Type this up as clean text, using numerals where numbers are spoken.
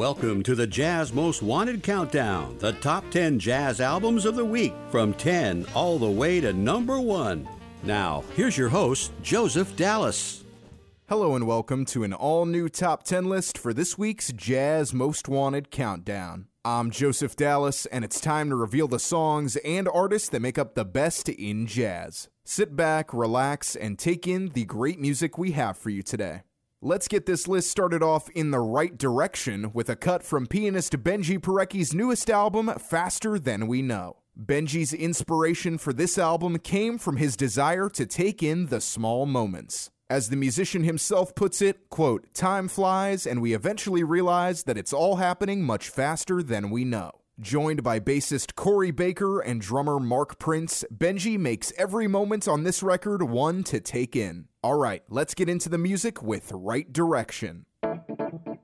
Welcome to the Jazz Most Wanted Countdown, the top 10 jazz albums of the week, from 10 all the way to number 1. Now, here's your host, Joseph Dallas. Hello and welcome to an all-new top 10 list for this week's Jazz Most Wanted Countdown. I'm Joseph Dallas, and it's time to reveal the songs and artists that make up the best in jazz. Sit back, relax, and take in the great music we have for you today. Let's get this list started off in the right direction with a cut from pianist Benji Parecki's newest album, Faster Than We Know. Benji's inspiration for this album came from his desire to take in the small moments. As the musician himself puts it, quote, "Time flies and we eventually realize that it's all happening much faster than we know." Joined by bassist Corey Baker and drummer Mark Prince, Benji makes every moment on this record one to take in. All right, let's get into the music with Right Direction.